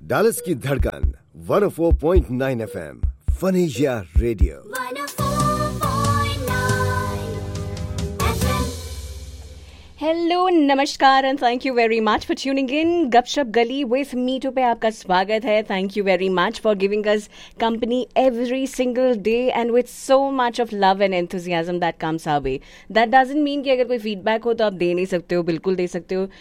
Dallas की धड़कन 104.9 FM फनेजिया radio. Hello नमस्कार and thank you very much for tuning in गपशप गली विथ मीटू पे आपका स्वागत है। Thank you very much for giving us company every single day and with so much of love and enthusiasm that comes our way. That doesn't mean कि अगर कोई feedback हो तो आप दे नहीं सकते हो, बिल्कुल दे सकते हो।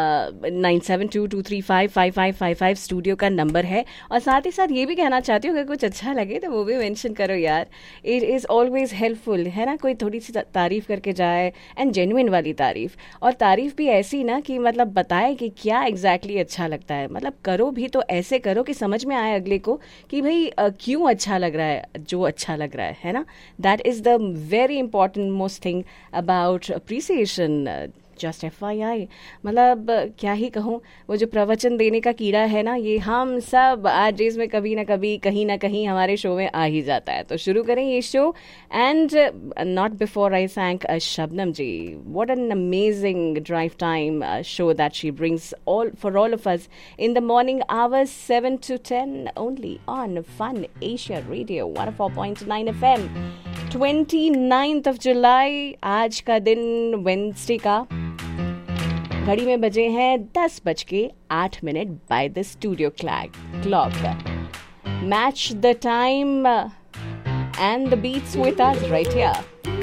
9722355555 स्टूडियो का नंबर है। और साथ ही साथ ये भी कहना चाहती हूँ अगर कुछ अच्छा लगे तो वो भी मेंशन करो यार। इट इज़ ऑलवेज हेल्पफुल, है ना। कोई थोड़ी सी तारीफ करके जाए एंड जेन्युइन वाली तारीफ, और तारीफ भी ऐसी ना कि मतलब बताए कि क्या एग्जैक्टली अच्छा लगता है। मतलब करो भी तो ऐसे करो कि समझ में आए अगले को कि भाई क्यों अच्छा लग रहा है जो अच्छा लग रहा है ना। That is the very important most thing about appreciation. Just FYI, मतलब क्या ही कहूँ, वो जो प्रवचन देने का कीड़ा है ना, ये हम सब आज डेज में कभी ना कभी कहीं ना कहीं हमारे शो में आ ही जाता है। तो शुरू करें ये show and not before I thank Shabnam ji. What an amazing drive time show that she brings all for all of us in the morning hours 7 to 10 only on fun Asia radio 104.9 FM। 29th of July आज का दिन Wednesday का। घड़ी में बजे हैं 10:08 by the studio clock. Match the time and the beats with us right here.